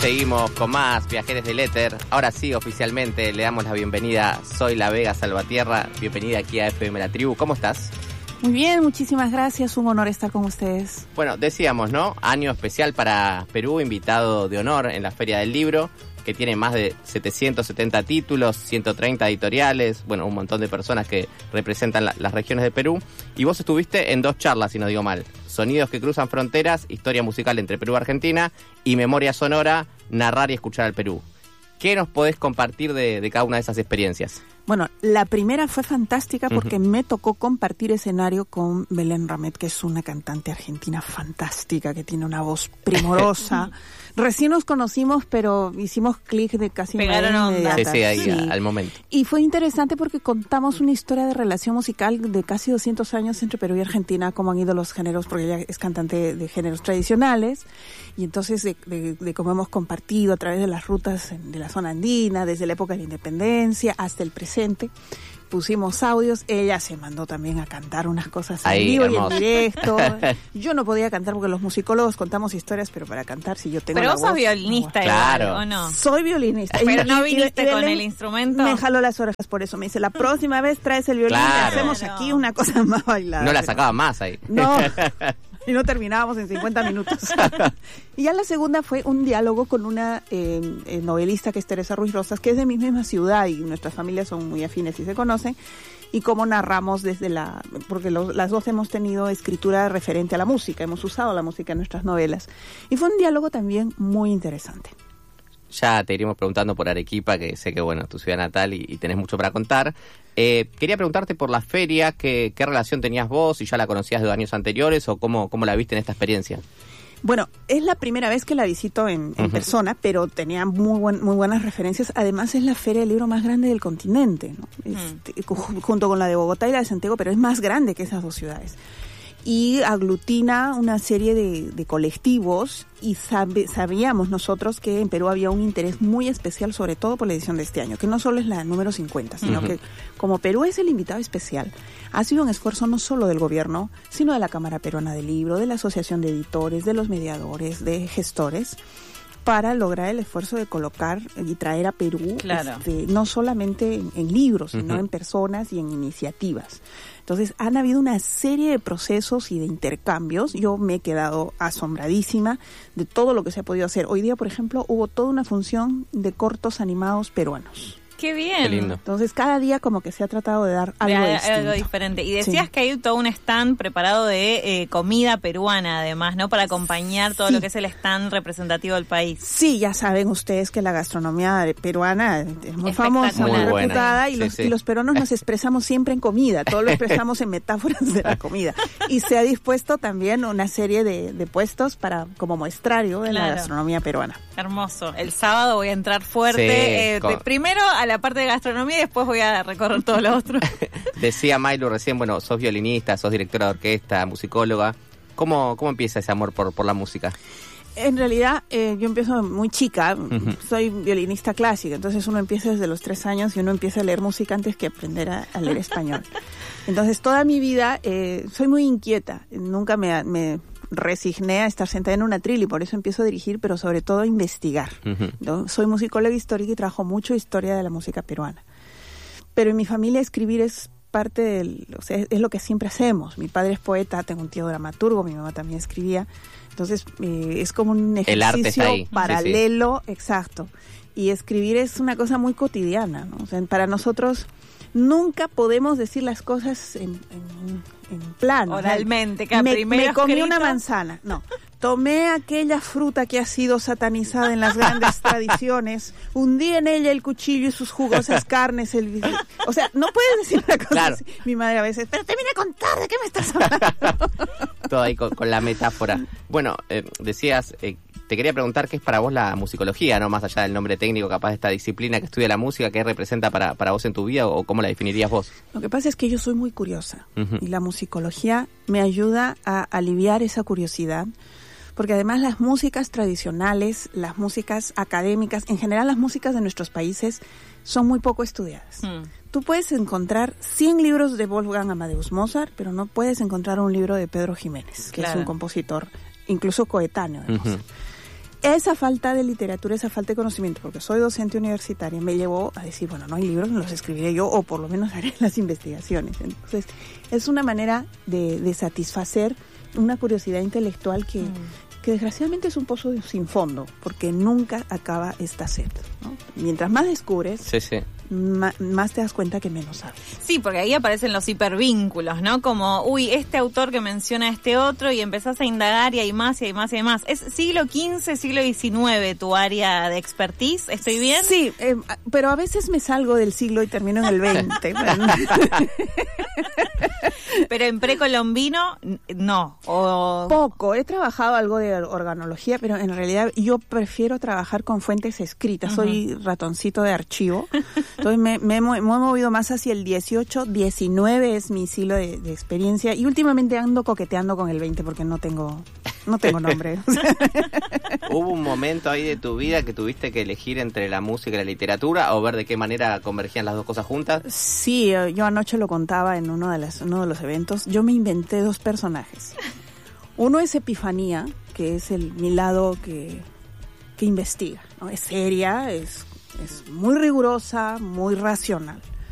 seguimos con más Viajeros del Éter. Ahora sí, oficialmente le damos la bienvenida. Soy La Vega Salvatierra. Bienvenida aquí a FM La Tribu. ¿Cómo estás? Muy bien, muchísimas gracias. Un honor estar con ustedes. Bueno, decíamos, ¿no? Año especial para Perú, invitado de honor en la Feria del Libro, que tiene más de 770 títulos, 130 editoriales, bueno, un montón de personas que representan las regiones de Perú. Y vos estuviste en 2 charlas, si no digo mal. Sonidos que cruzan fronteras, historia musical entre Perú y Argentina, y memoria sonora, narrar y escuchar al Perú. ¿Qué nos podés compartir de cada una de esas experiencias? Bueno, la primera fue fantástica porque me tocó compartir escenario con Belén Ramet, que es una cantante argentina fantástica, que tiene una voz primorosa. Recién nos conocimos, pero hicimos clic de casi inmediata. Sí, ahí, al momento. Y fue interesante porque contamos una historia de relación musical de casi 200 años entre Perú y Argentina, cómo han ido los géneros, porque ella es cantante de géneros tradicionales, y entonces de cómo hemos compartido a través de las rutas de la zona andina, desde la época de la independencia hasta el presente. Pusimos audios, ella se mandó también a cantar unas cosas en vivo y en directo. Yo no podía cantar porque los musicólogos contamos historias, pero para cantar si yo tengo pero la vos voz, sos violinista, claro. ¿O no? Soy violinista. Pero no viniste con el instrumento. Me jaló las orejas por eso. Me dice, la próxima vez traes el violín y hacemos aquí una cosa más bailada. No la sacaba más ahí. No. Y no terminábamos en 50 minutos. Y ya la segunda fue un diálogo con una novelista que es Teresa Ruiz Rosas, que es de mi misma ciudad y nuestras familias son muy afines y se conocen. Y cómo narramos desde porque las dos hemos tenido escritura referente a la música, hemos usado la música en nuestras novelas. Y fue un diálogo también muy interesante. Ya te iremos preguntando por Arequipa, que sé que, bueno, tu ciudad natal y tenés mucho para contar. Quería preguntarte por la feria, ¿qué relación tenías vos? Si ya la conocías de años anteriores o cómo la viste en esta experiencia. Bueno, es la primera vez que la visito en persona, pero tenía muy buenas referencias. Además, es la feria del libro más grande del continente, ¿no? Junto con la de Bogotá y la de Santiago, pero es más grande que esas 2 ciudades. Y aglutina una serie de colectivos y sabíamos nosotros que en Perú había un interés muy especial, sobre todo por la edición de este año, que no solo es la número 50, sino que como Perú es el invitado especial, ha sido un esfuerzo no solo del gobierno, sino de la Cámara Peruana del Libro, de la Asociación de Editores, de los mediadores, de gestores, para lograr el esfuerzo de colocar y traer a Perú, no solamente en libros, sino en personas y en iniciativas. Entonces, han habido una serie de procesos y de intercambios. Yo me he quedado asombradísima de todo lo que se ha podido hacer. Hoy día, por ejemplo, hubo toda una función de cortos animados peruanos. ¡Qué bien! Qué lindo. Entonces, cada día como que se ha tratado de dar algo diferente. Y decías que hay todo un stand preparado de comida peruana, además, ¿no? Para acompañar todo lo que es el stand representativo del país. Sí, ya saben ustedes que la gastronomía peruana es muy famosa, muy reputada, y los peruanos nos expresamos siempre en comida. Todo lo expresamos en metáforas de la comida. Y se ha dispuesto también una serie de puestos como muestrario de la gastronomía peruana. Hermoso. El sábado voy a entrar fuerte. Primero a la parte de gastronomía y después voy a recorrer todo lo otro. Decía Mailu recién, bueno, sos violinista, sos directora de orquesta, musicóloga. ¿Cómo empieza ese amor por la música? En realidad, yo empiezo muy chica, soy violinista clásica, entonces uno empieza desde los 3 años y uno empieza a leer música antes que aprender a leer español. Entonces, toda mi vida soy muy inquieta, nunca me resigné a estar sentada en un atril y por eso empiezo a dirigir, pero sobre todo a investigar. ¿No? Soy musicóloga histórica y trabajo mucho historia de la música peruana. Pero en mi familia escribir es parte es lo que siempre hacemos. Mi padre es poeta, tengo un tío dramaturgo, mi mamá también escribía. Entonces es como un ejercicio paralelo, exacto. Y escribir es una cosa muy cotidiana, ¿no? O sea, para nosotros nunca podemos decir las cosas en plano. Oralmente, me comí una manzana. No. Tomé aquella fruta que ha sido satanizada en las grandes tradiciones, hundí en ella el cuchillo y sus jugosas carnes. O sea, no puedes decir una cosa así. Mi madre a veces, pero termina de contar, ¿de qué me estás hablando? Todo ahí con la metáfora. Bueno, decías, te quería preguntar qué es para vos la musicología, ¿no? Más allá del nombre técnico, capaz de esta disciplina que estudia la música, ¿qué representa para vos en tu vida o cómo la definirías vos? Lo que pasa es que yo soy muy curiosa y la musicología me ayuda a aliviar esa curiosidad. Porque además las músicas tradicionales, las músicas académicas, en general las músicas de nuestros países son muy poco estudiadas. Tú puedes encontrar 100 libros de Wolfgang Amadeus Mozart, pero no puedes encontrar un libro de Pedro Jiménez, que es un compositor incluso coetáneo de Mozart. esa falta de literatura, esa falta de conocimiento, porque soy docente universitaria, me llevó a decir, bueno, no hay libros, los escribiré yo, o por lo menos haré las investigaciones. Entonces, es una manera de satisfacer una curiosidad intelectual que desgraciadamente es un pozo sin fondo, porque nunca acaba esta sed, ¿no? Mientras más descubres, más te das cuenta que menos sabes. Sí, porque ahí aparecen los hipervínculos, ¿no? Como, este autor que menciona a este otro, y empezás a indagar y hay más y hay más y hay más. ¿Es siglo XV, siglo XIX tu área de expertise? ¿Estoy bien? Sí, pero a veces me salgo del siglo y termino en el XX. Pero en precolombino, no. Poco. He trabajado algo de organología, pero en realidad yo prefiero trabajar con fuentes escritas. Soy ratoncito de archivo. Entonces me he movido más hacia el 18, 19 es mi siglo de experiencia. Y últimamente ando coqueteando con el 20 porque no tengo nombre. ¿Hubo un momento ahí de tu vida que tuviste que elegir entre la música y la literatura o ver de qué manera convergían las dos cosas juntas? Sí, yo anoche lo contaba en uno de los eventos. Yo me inventé 2 personajes. Uno es Epifanía, que es mi lado que investiga, ¿no? Es seria, es muy rigurosa, muy racional.